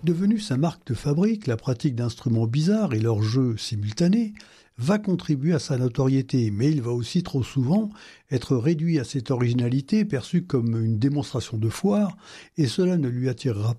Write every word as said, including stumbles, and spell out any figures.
Devenue sa marque de fabrique, la pratique d'instruments bizarres et leurs jeux simultanés va contribuer à sa notoriété, mais il va aussi trop souvent être réduit à cette originalité perçue comme une démonstration de foire, et cela ne lui attirera